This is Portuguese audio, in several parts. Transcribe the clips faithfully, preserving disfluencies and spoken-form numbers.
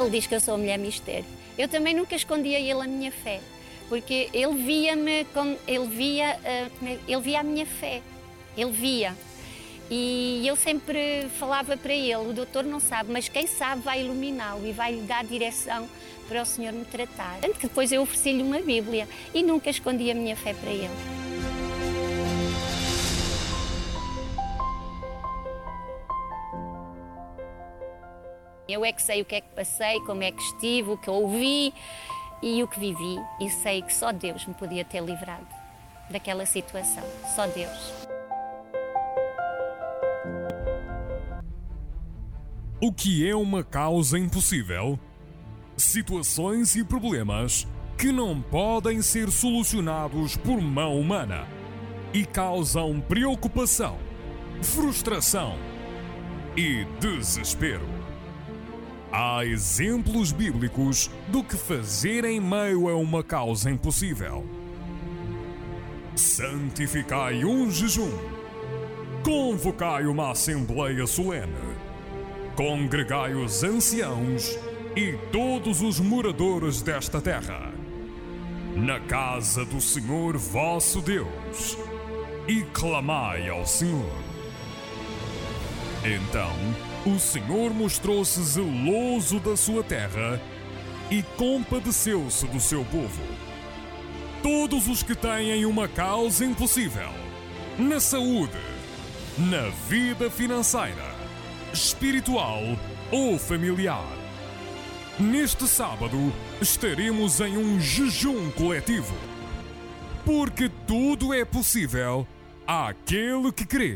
Ele diz que eu sou a mulher mistério. Eu também nunca escondi a ele a minha fé, porque ele via-me, como ele via, ele via a minha fé, ele via. E eu sempre falava para ele, o doutor não sabe, mas quem sabe vai iluminá-lo e vai lhe dar direção para o Senhor me tratar. Tanto que depois eu ofereci-lhe uma Bíblia e nunca escondi a minha fé para ele. Eu é que sei o que é que passei, como é que estive, o que ouvi e o que vivi. E sei que só Deus me podia ter livrado daquela situação, só Deus. O que é uma causa impossível? Situações e problemas que não podem ser solucionados por mão humana e causam preocupação, frustração e desespero. Há exemplos bíblicos do que fazer em meio a uma causa impossível. Santificai um jejum. Convocai uma assembleia solene. Congregai os anciãos e todos os moradores desta terra, na casa do Senhor vosso Deus, e clamai ao Senhor. Então o Senhor mostrou-se zeloso da sua terra e compadeceu-se do seu povo. Todos os que têm uma causa impossível, na saúde, na vida financeira, espiritual ou familiar. Neste sábado estaremos em um jejum coletivo, porque tudo é possível àquele que crê.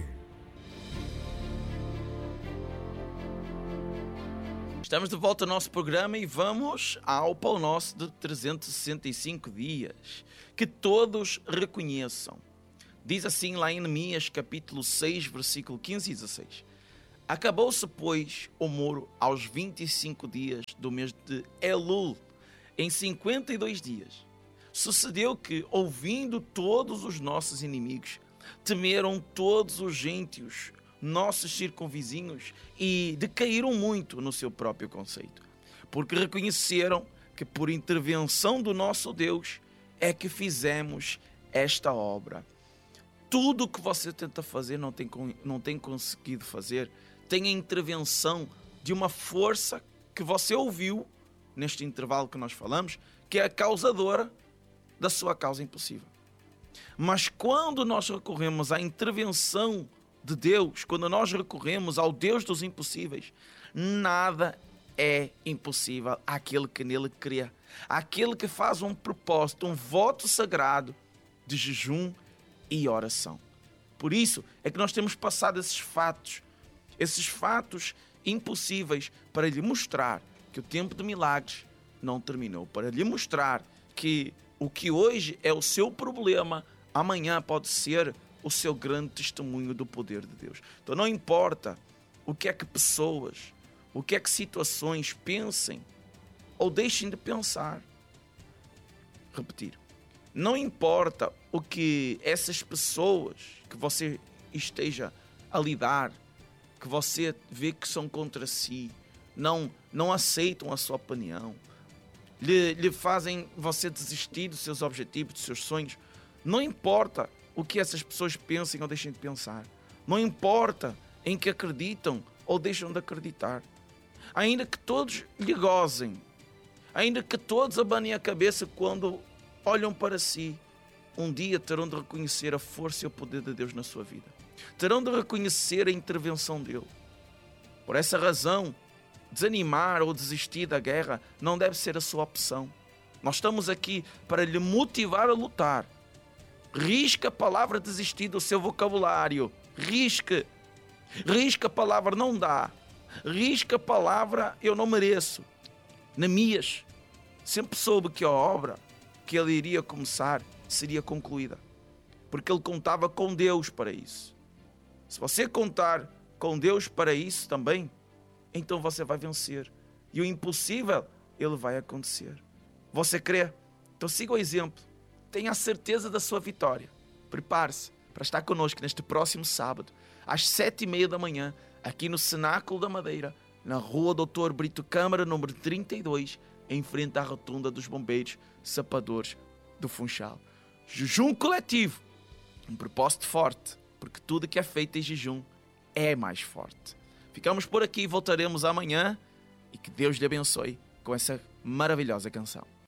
Estamos de volta ao nosso programa e vamos ao Pão Nosso de trezentos e sessenta e cinco dias, que todos reconheçam. Diz assim lá em Neemias capítulo seis, versículo quinze e dezesseis. Acabou-se, pois, o muro aos vinte e cinco dias do mês de Elul, em cinquenta e dois dias. Sucedeu que, ouvindo todos os nossos inimigos, temeram todos os gentios, nossos circunvizinhos, e decaíram muito no seu próprio conceito, porque reconheceram que por intervenção do nosso Deus é que fizemos esta obra. Tudo o que você tenta fazer não tem, não tem conseguido fazer, tem a intervenção de uma força que você ouviu neste intervalo que nós falamos, que é a causadora da sua causa impossível. Mas quando nós recorremos à intervenção de Deus, quando nós recorremos ao Deus dos impossíveis, nada é impossível àquele que nele crê, àquele que faz um propósito, um voto sagrado de jejum e oração. Por isso é que nós temos passado esses fatos, esses fatos impossíveis, para lhe mostrar que o tempo de milagres não terminou, para lhe mostrar que o que hoje é o seu problema, amanhã pode ser o seu grande testemunho do poder de Deus. Então não importa o que é que pessoas, o que é que situações pensem ou deixem de pensar. Repetir. Não importa o que essas pessoas que você esteja a lidar, que você vê que são contra si, não, não aceitam a sua opinião, lhe, lhe fazem você desistir dos seus objetivos, dos seus sonhos. Não importa o que essas pessoas pensem ou deixem de pensar. Não importa em que acreditam ou deixam de acreditar. Ainda que todos lhe gozem, ainda que todos abanem a cabeça quando olham para si, um dia terão de reconhecer a força e o poder de Deus na sua vida. Terão de reconhecer a intervenção dele. Por essa razão, desanimar ou desistir da guerra não deve ser a sua opção. Nós estamos aqui para lhe motivar a lutar. Risque a palavra desistir do seu vocabulário. Risque. Risque a palavra não dá. Risque a palavra eu não mereço. Neemias sempre soube que a obra que ele iria começar seria concluída, porque ele contava com Deus para isso. Se você contar com Deus para isso também, então você vai vencer. E o impossível, ele vai acontecer. Você crê? Então siga o exemplo. Tenha a certeza da sua vitória. Prepare-se para estar connosco neste próximo sábado, às sete e meia da manhã, aqui no Cenáculo da Madeira, na rua doutor Brito Câmara, número trinta e dois, em frente à rotunda dos bombeiros sapadores do Funchal. Jejum coletivo, um propósito forte, porque tudo que é feito em jejum é mais forte. Ficamos por aqui e voltaremos amanhã, e que Deus lhe abençoe com essa maravilhosa canção.